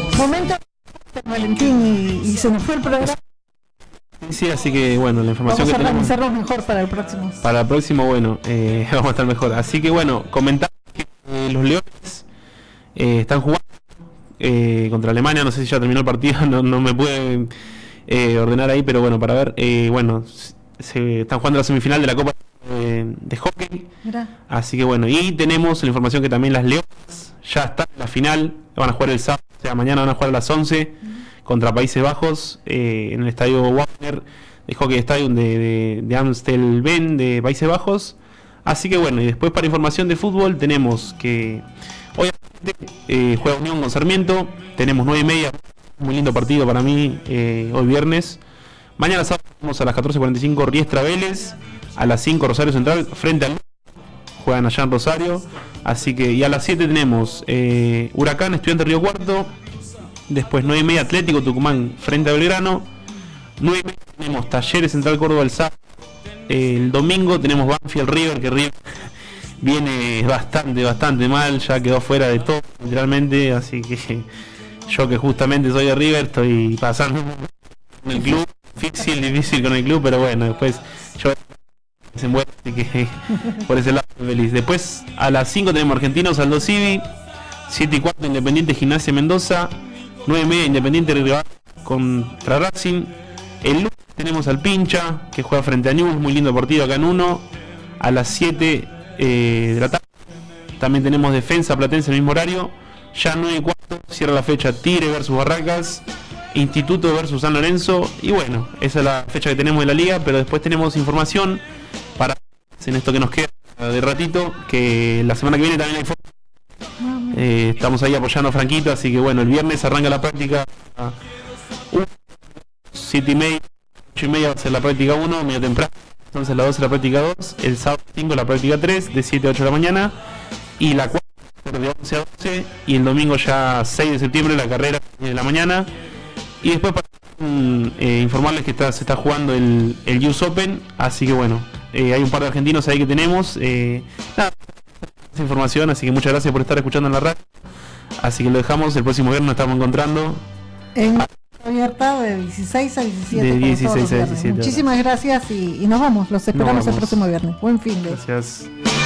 Momento, Valentín, y se nos fue el programa. Sí, así que bueno, la información vamos que tenemos... Vamos a organizarnos mejor para el próximo. Para el próximo, bueno, vamos a estar mejor. Así que bueno, comentar que los Leones están jugando contra Alemania. No sé si ya terminó el partido, no me puede ordenar ahí, pero bueno, para ver, bueno, se están jugando la semifinal de la Copa de Hockey. Mirá. Así que bueno, y tenemos la información que también las Leonas ya están en la final, van a jugar el sábado, o sea, mañana van a jugar a las 11 contra Países Bajos en el estadio Wagner de Hockey Stadium de Amstelveen de Países Bajos. Así que bueno, y después para información de fútbol tenemos que obviamente juega Unión con Sarmiento, tenemos 9:30, muy lindo partido para mí hoy viernes. Mañana sábado vamos a las 14:45 Riestra Vélez, a las 5 Rosario Central frente al juegan allá en Rosario. Así que, y a las 7 tenemos Huracán Estudiantes Río Cuarto, después 9:30 Atlético Tucumán frente a Belgrano, 9:30 tenemos Talleres Central Córdoba el sábado. El domingo tenemos Banfield River, que River viene bastante mal, ya quedó fuera de todo literalmente, así que yo que justamente soy de River estoy pasando con el club, difícil con el club, pero bueno, después yo se muere, así que por ese lado estoy feliz. Después a las 5 tenemos Argentinos Aldo Civi, 7:15 Independiente Gimnasia Mendoza, 9:30 Independiente Rival contra Racing. El lunes tenemos al Pincha, que juega frente a Newell's, muy lindo partido acá en 1, a las 7 de la tarde. También tenemos Defensa Platense en el mismo horario. Ya 9:15 cierra la fecha Tigre versus Barracas, Instituto versus San Lorenzo. Y bueno, esa es la fecha que tenemos de la liga, pero después tenemos información para en esto que nos queda de ratito, que la semana que viene también hay fútbol. Estamos ahí apoyando a Franquito, así que bueno, el viernes arranca la práctica 7:30, 8:30 va a ser la práctica 1, medio temprano. Entonces la 12 la práctica 2, el sábado 5 la práctica 3, de 7 a 8 de la mañana, y la 4 de 11 a 12, y el domingo ya 6 de septiembre la carrera de la mañana. Y después para informarles que se está jugando el US Open, así que bueno, hay un par de argentinos ahí que tenemos. Nada, esa información, así que muchas gracias por estar escuchando en la radio. Así que lo dejamos, el próximo viernes nos estamos encontrando. En abierta de 16 a 17. De 16 a 17. Muchísimas gracias y nos vamos, los esperamos el próximo viernes. Buen fin de. Gracias.